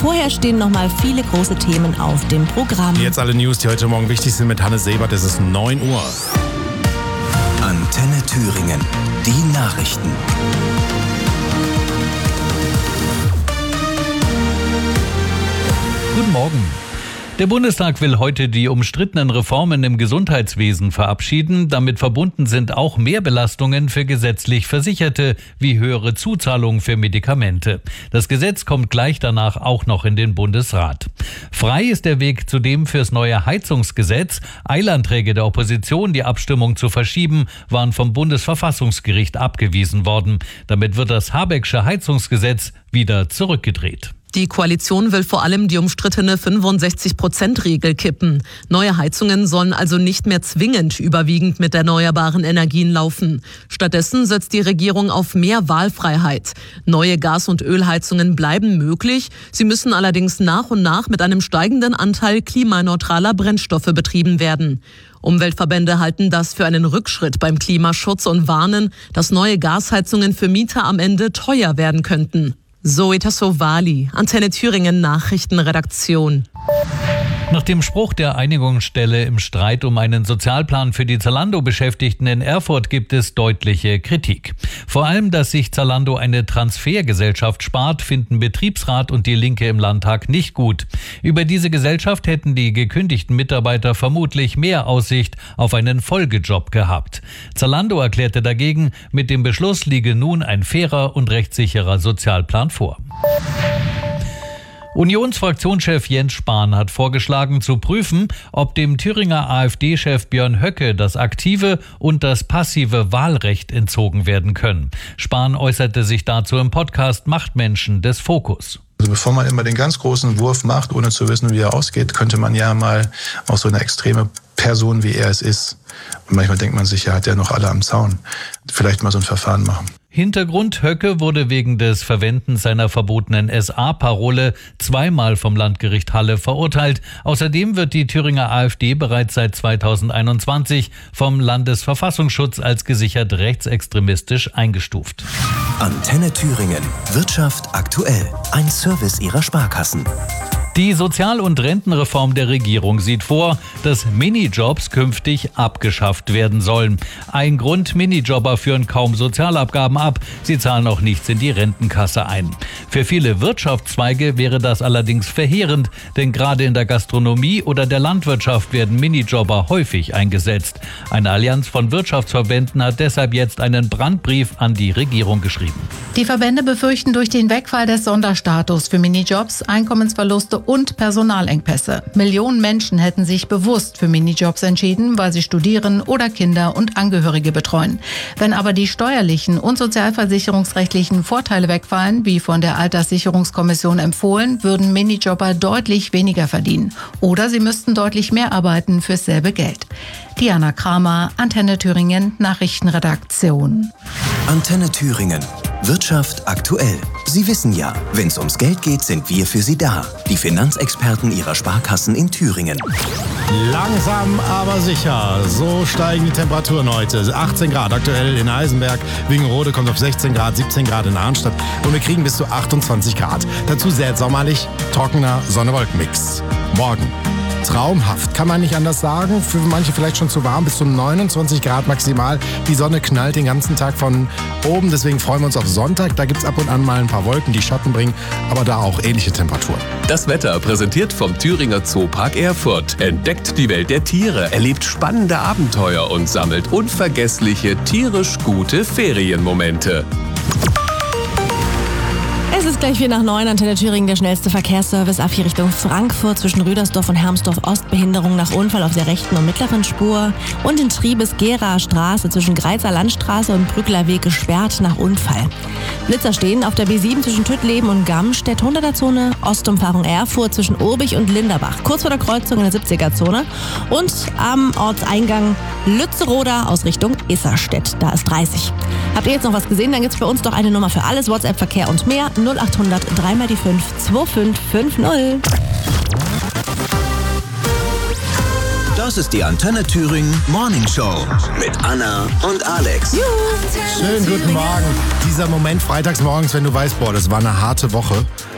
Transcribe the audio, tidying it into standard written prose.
vorher stehen nochmal viele große Themen auf dem Programm. Jetzt alle News, die heute Morgen wichtig sind mit Hannes Sebert. Es ist 9 Uhr. Antenne Thüringen. Die Nachrichten. Guten Morgen. Der Bundestag will heute die umstrittenen Reformen im Gesundheitswesen verabschieden. Damit verbunden sind auch Mehrbelastungen für gesetzlich Versicherte, wie höhere Zuzahlungen für Medikamente. Das Gesetz kommt gleich danach auch noch in den Bundesrat. Frei ist der Weg zudem fürs neue Heizungsgesetz. Eilanträge der Opposition, die Abstimmung zu verschieben, waren vom Bundesverfassungsgericht abgewiesen worden. Damit wird das Habecksche Heizungsgesetz wieder zurückgedreht. Die Koalition will vor allem die umstrittene 65%-Regel kippen. Neue Heizungen sollen also nicht mehr zwingend überwiegend mit erneuerbaren Energien laufen. Stattdessen setzt die Regierung auf mehr Wahlfreiheit. Neue Gas- und Ölheizungen bleiben möglich. Sie müssen allerdings nach und nach mit einem steigenden Anteil klimaneutraler Brennstoffe betrieben werden. Umweltverbände halten das für einen Rückschritt beim Klimaschutz und warnen, dass neue Gasheizungen für Mieter am Ende teuer werden könnten. Zoe Tassovali, Antenne Thüringen Nachrichtenredaktion. Nach dem Spruch der Einigungsstelle im Streit um einen Sozialplan für die Zalando-Beschäftigten in Erfurt gibt es deutliche Kritik. Vor allem, dass sich Zalando eine Transfergesellschaft spart, finden Betriebsrat und die Linke im Landtag nicht gut. Über diese Gesellschaft hätten die gekündigten Mitarbeiter vermutlich mehr Aussicht auf einen Folgejob gehabt. Zalando erklärte dagegen, mit dem Beschluss liege nun ein fairer und rechtssicherer Sozialplan vor. Unionsfraktionschef Jens Spahn hat vorgeschlagen zu prüfen, ob dem Thüringer AfD-Chef Björn Höcke das aktive und das passive Wahlrecht entzogen werden können. Spahn äußerte sich dazu im Podcast Machtmenschen des Fokus. Also bevor man immer den ganz großen Wurf macht, ohne zu wissen, wie er ausgeht, könnte man ja mal auch so eine extreme Person, wie er es ist, und manchmal denkt man sich, ja, hat er noch alle am Zaun, vielleicht mal so ein Verfahren machen. Hintergrund: Höcke wurde wegen des Verwendens seiner verbotenen SA-Parole zweimal vom Landgericht Halle verurteilt. Außerdem wird die Thüringer AfD bereits seit 2021 vom Landesverfassungsschutz als gesichert rechtsextremistisch eingestuft. Antenne Thüringen. Wirtschaft aktuell. Ein Service Ihrer Sparkassen. Die Sozial- und Rentenreform der Regierung sieht vor, dass Minijobs künftig abgeschafft werden sollen. Ein Grund: Minijobber führen kaum Sozialabgaben ab, sie zahlen auch nichts in die Rentenkasse ein. Für viele Wirtschaftszweige wäre das allerdings verheerend, denn gerade in der Gastronomie oder der Landwirtschaft werden Minijobber häufig eingesetzt. Eine Allianz von Wirtschaftsverbänden hat deshalb jetzt einen Brandbrief an die Regierung geschrieben. Die Verbände befürchten durch den Wegfall des Sonderstatus für Minijobs Einkommensverluste und Personalengpässe. Millionen Menschen hätten sich bewusst für Minijobs entschieden, weil sie studieren oder Kinder und Angehörige betreuen. Wenn aber die steuerlichen und sozialversicherungsrechtlichen Vorteile wegfallen, wie von der Alterssicherungskommission empfohlen, würden Minijobber deutlich weniger verdienen. Oder sie müssten deutlich mehr arbeiten für dasselbe Geld. Diana Kramer, Antenne Thüringen Nachrichtenredaktion. Antenne Thüringen. Wirtschaft aktuell. Sie wissen ja, wenn es ums Geld geht, sind wir für Sie da. Die Finanzexperten Ihrer Sparkassen in Thüringen. Langsam, aber sicher. So steigen die Temperaturen heute. 18 Grad aktuell in Eisenberg. Wingenrode kommt auf 16 Grad, 17 Grad in Arnstadt. Und wir kriegen bis zu 28 Grad. Dazu sehr sommerlich, trockener Sonne-Wolken-Mix. Morgen. Traumhaft, kann man nicht anders sagen. Für manche vielleicht schon zu warm, bis zu 29 Grad maximal. Die Sonne knallt den ganzen Tag von oben, deswegen freuen wir uns auf Sonntag. Da gibt es ab und an mal ein paar Wolken, die Schatten bringen, aber da auch ähnliche Temperaturen. Das Wetter präsentiert vom Thüringer Zoopark Erfurt. Entdeckt die Welt der Tiere, erlebt spannende Abenteuer und sammelt unvergessliche, tierisch gute Ferienmomente. Es ist gleich 8:45, Antenne Thüringen, der schnellste Verkehrsservice ab hier Richtung Frankfurt zwischen Rüdersdorf und Hermsdorf Ost. Behinderung nach Unfall auf der rechten und mittleren Spur. Und in Triebes-Gera Straße zwischen Greizer Landstraße und Brückler Weg gesperrt nach Unfall. Blitzer stehen auf der B7 zwischen Tüttleben und Gamstedt, 100er-Zone, Ostumfahrung Erfurt zwischen Urbich und Linderbach, kurz vor der Kreuzung in der 70er-Zone. Und am Ortseingang Lützeroda aus Richtung Isserstedt, da ist 30. Habt ihr jetzt noch was gesehen? Dann gibt's bei uns doch eine Nummer für alles, WhatsApp, Verkehr und mehr, 0800 3x5 2550. Das ist die Antenne Thüringen Morning Show mit Anna und Alex. Schönen guten Morgen. Dieser Moment freitags morgens, wenn du weißt, boah, das war eine harte Woche